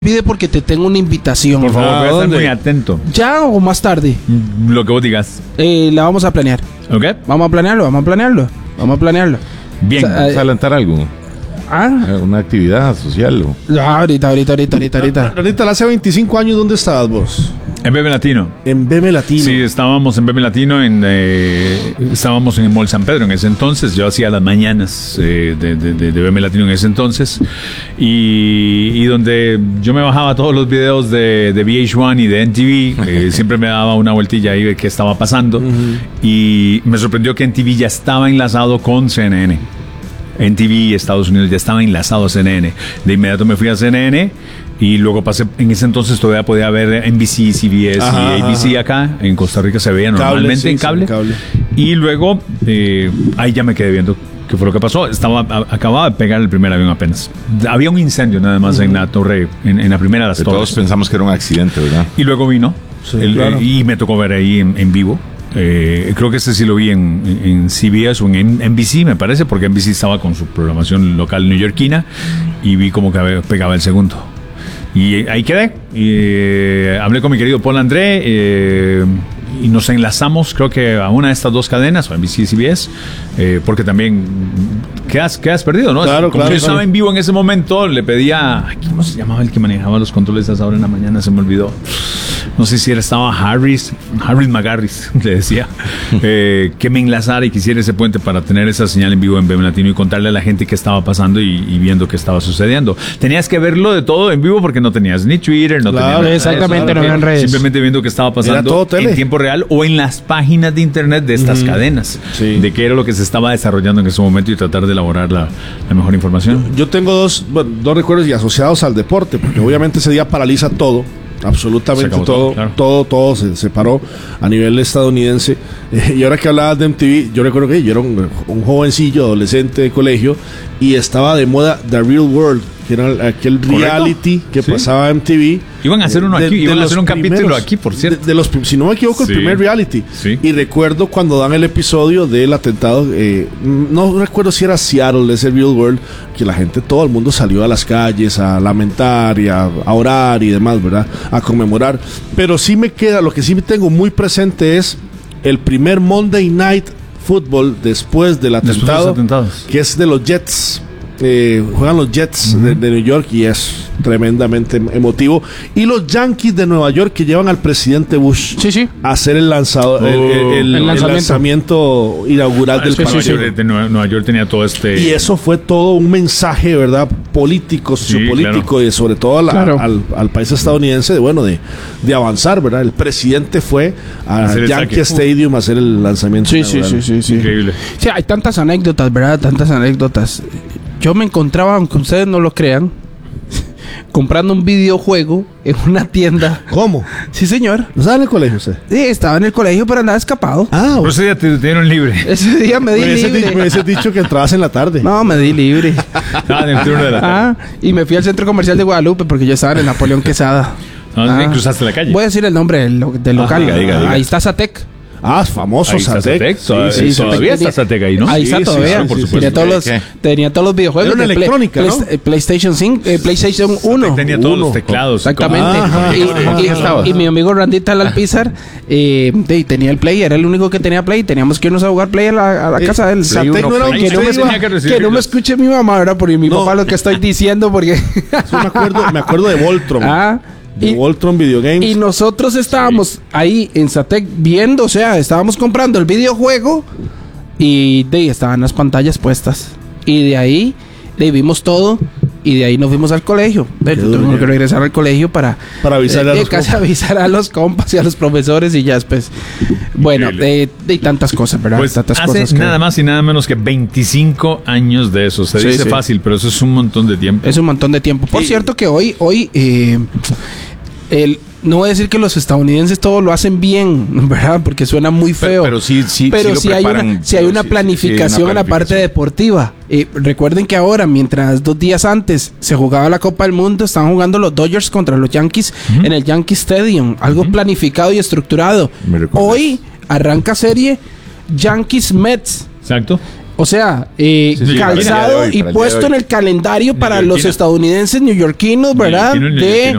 Pide porque te tengo una invitación. Por favor, voy a estar muy atento. ¿Ya o más tarde? Lo que vos digas. La vamos a planear. ¿Ok? Vamos a planearlo. Bien. ¿Vamos a adelantar algo? ¿Una actividad social? Ahorita. Ahorita, hace 25 años, ¿dónde estabas vos? En BM Latino. En BM Latino. Sí, estábamos en BM Latino, estábamos en el Mall San Pedro en ese entonces. Yo hacía las mañanas de BM Latino en ese entonces. Y donde yo me bajaba todos los videos de VH1 y de NTV, siempre me daba una vueltilla ahí de qué estaba pasando. Y me sorprendió que NTV ya estaba enlazado con CNN. NTV Estados Unidos ya estaba enlazado a CNN. De inmediato me fui a CNN y luego pasé, en ese entonces todavía podía ver NBC, CBS y ABC acá. En Costa Rica se veía normalmente en cable. Y luego ahí ya me quedé viendo qué fue lo que pasó. Acababa de pegar el primer avión apenas. Había un incendio nada más en la torre, en la primera de las torres. Todos pensamos que era un accidente, ¿verdad? Y luego vino y me tocó ver ahí en vivo. Creo que este sí lo vi en CBS o en NBC, me parece, porque NBC estaba con su programación local neoyorquina y vi como que pegaba el segundo. Y ahí quedé. Hablé con mi querido Paul André y nos enlazamos, creo que a una de estas dos cadenas, o NBC y CBS, porque también quedas perdido, ¿no? Claro, yo estaba en vivo en ese momento, le pedía, ¿cómo se llamaba el que manejaba los controles a esa hora en la mañana? Se me olvidó. No sé si estaba Harris McGarris, le decía, que me enlazara y quisiera ese puente para tener esa señal en vivo en BM Latino y contarle a la gente qué estaba pasando y viendo qué estaba sucediendo. Tenías que verlo de todo en vivo porque no tenías ni Twitter, no tenías exactamente, no habían redes. Simplemente viendo qué estaba pasando en tiempo real o en las páginas de internet de estas cadenas, de qué era lo que se estaba desarrollando en ese momento y tratar de elaborar la mejor información. Yo tengo dos recuerdos y asociados al deporte, porque obviamente ese día paraliza todo. Absolutamente todo, claro. todo se paró a nivel estadounidense. Y ahora que hablabas de MTV, yo recuerdo que yo era un jovencillo, adolescente de colegio, y estaba de moda The Real World, que era aquel reality que pasaba en MTV. Iban a hacer uno aquí, iban a hacer un capítulo aquí, por cierto. Si no me equivoco, el primer reality. Sí. Y recuerdo cuando dan el episodio del atentado, no recuerdo si era Seattle, ese Real World, que la gente, todo el mundo salió a las calles a lamentar y a orar y demás, ¿verdad? A conmemorar. Pero sí me queda, lo que sí me tengo muy presente es el primer Monday Night Football después del atentado, que es de los Jets. Juegan los Jets de New York y es tremendamente emotivo. Y los Yankees de Nueva York que llevan al presidente Bush a hacer el lanzamiento inaugural del partido. Nueva York tenía todo y eso fue todo un mensaje, ¿verdad? Político, sociopolítico, claro. Y sobre todo al país estadounidense de avanzar, ¿verdad? El presidente fue a Yankee Stadium a hacer el lanzamiento inaugural. Sí. Increíble. Sí, hay tantas anécdotas, ¿verdad? Yo me encontraba, aunque ustedes no lo crean, comprando un videojuego en una tienda. ¿Cómo? Sí, señor. ¿No estaba en el colegio usted? Sí, estaba en el colegio, pero andaba escapado. Pero ese día te dieron libre. Ese día me di libre. Me hubiese dicho que entrabas en la tarde. No, me di libre. En el turno de la tarde. Y me fui al centro comercial de Guadalupe porque yo estaba en el Napoleón Quesada. Cruzaste la calle. Voy a decir el nombre del local. Diga. Ahí está Satec. Famoso Satec. Todavía está Satec ahí, ¿no? Ahí está todavía. Por supuesto. Tenía todos los videojuegos. Era una electrónica, ¿no? PlayStation 5, PlayStation 1. Tenía todos los teclados. Exactamente. Y mi amigo Randita Alpizar tenía el Play. Era el único que tenía Play. Teníamos que irnos a jugar Play a la casa de él. Satec no era un que no me escuche mi mamá, ¿verdad? Porque mi papá lo que estoy diciendo, porque... me acuerdo de Voltron. De Voltron Video Games. Y nosotros estábamos ahí en Satec viendo, estábamos comprando el videojuego y estaban las pantallas puestas. Y de ahí vimos todo y de ahí nos fuimos al colegio. Tuvimos que regresar al colegio para avisar a los compas y a los profesores y ya después. Bueno, de tantas cosas, ¿verdad? Pues tantas hace cosas nada más y nada menos que 25 años de eso. Se dice fácil, pero eso es un montón de tiempo. Es un montón de tiempo. Por cierto que hoy no voy a decir que los estadounidenses todo lo hacen bien, ¿verdad? Porque suena muy feo. Pero sí hay una planificación en la parte deportiva. Recuerden que ahora, mientras 2 días antes se jugaba la Copa del Mundo, estaban jugando los Dodgers contra los Yankees en el Yankee Stadium. Algo planificado y estructurado. Hoy arranca serie Yankees-Mets. Exacto. O sea, calzado y puesto en el calendario para los estadounidenses neoyorquinos, ¿verdad? De